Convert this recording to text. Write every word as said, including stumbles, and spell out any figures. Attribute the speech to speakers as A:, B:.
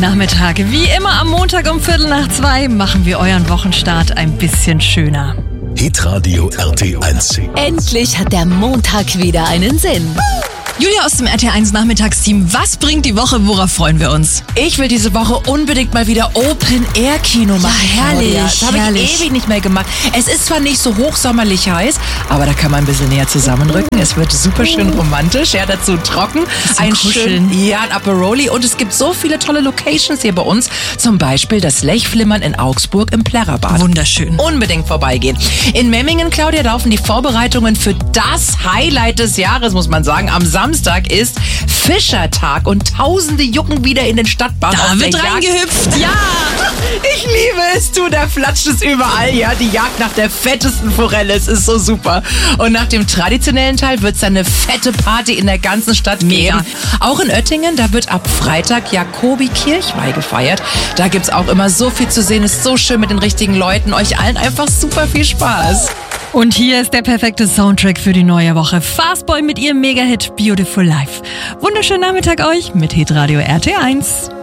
A: Nachmittag. Wie immer am Montag um Viertel nach zwei machen wir euren Wochenstart ein bisschen schöner.
B: Hitradio R T eins.
C: Endlich hat der Montag wieder einen Sinn.
A: Julia aus dem R T eins Nachmittagsteam, was bringt die Woche, worauf freuen wir uns?
D: Ich will diese Woche unbedingt mal wieder Open-Air-Kino machen.
A: Ja, herrlich,
D: Claudia. Das habe
A: herrlich.
D: ich ewig nicht mehr gemacht. Es ist zwar nicht so hochsommerlich heiß, aber da kann man ein bisschen näher zusammenrücken. Es wird super schön romantisch, ja, dazu trocken.
A: Ein Kuscheln.
D: schön, ja, ein Aperoli. Und es gibt so viele tolle Locations hier bei uns. Zum Beispiel das Lechflimmern in Augsburg im Plärrerbad.
A: Wunderschön.
D: Unbedingt vorbeigehen. In Memmingen, Claudia, laufen die Vorbereitungen für das Highlight des Jahres, muss man sagen. Am Samstag ist Fischertag und Tausende jucken wieder in den Stadtbahn.
A: Da
D: auf
A: wird
D: der Jagd.
A: reingehüpft, ja!
D: Ich liebe es, du, da flatscht es überall, ja, die Jagd nach der fettesten Forelle, es ist so super. Und nach dem traditionellen Teil wird es dann eine fette Party in der ganzen Stadt
A: Mega.
D: geben. Auch in Oettingen, da wird ab Freitag Jakobi Kirchweih gefeiert. Da gibt's auch immer so viel zu sehen, ist so schön mit den richtigen Leuten. Euch allen einfach super viel Spaß.
A: Und hier ist der perfekte Soundtrack für die neue Woche. Fastboy mit ihrem Mega-Hit Beautiful Life. Wunderschönen Nachmittag euch mit Hitradio R T eins.